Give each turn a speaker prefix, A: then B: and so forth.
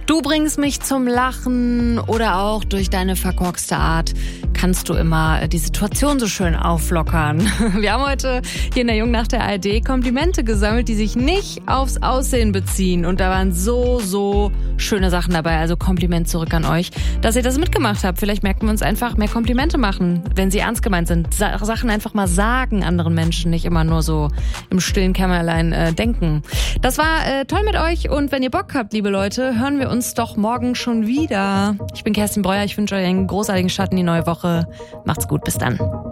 A: Du bringst mich zum Lachen oder auch durch deine verkorkste Art kannst du immer die Situation so schön auflockern. Wir haben heute hier in der Jungnacht der ARD Komplimente gesammelt, die sich nicht aufs Aussehen beziehen. Und da waren so schöne Sachen dabei. Also Kompliment zurück an euch, dass ihr das mitgemacht habt. Vielleicht merken wir uns einfach mehr Komplimente machen, wenn sie ernst gemeint sind. Sachen einfach mal sagen anderen Menschen, nicht immer nur so im stillen Kämmerlein denken. Das war toll mit euch und wenn ihr Bock habt, liebe Leute, hören wir uns doch morgen schon wieder. Ich bin Kerstin Breuer, ich wünsche euch einen großartigen Start in die neue Woche. Macht's gut, bis dann.